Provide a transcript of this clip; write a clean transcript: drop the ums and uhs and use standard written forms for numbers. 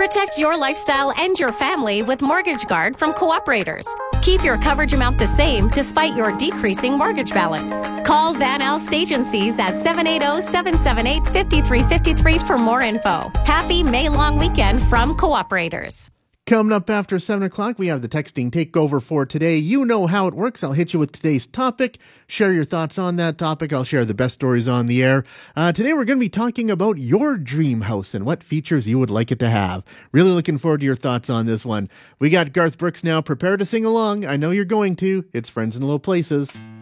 Protect your lifestyle and your family with Mortgage Guard from Cooperators. Keep your coverage amount the same despite your decreasing mortgage balance. Call Van Elst Agencies at 780-778-5353 for more info. Happy May long weekend from Cooperators. Coming up after 7 o'clock, we have the texting takeover for today. You know how it works. I'll hit you with today's topic, share your thoughts on that topic. I'll share the best stories on the air. Today, we're going to be talking about your dream house and what features you would like it to have. Really looking forward to your thoughts on this one. We got Garth Brooks now. Prepare to sing along. I know you're going to. It's Friends in Low Places.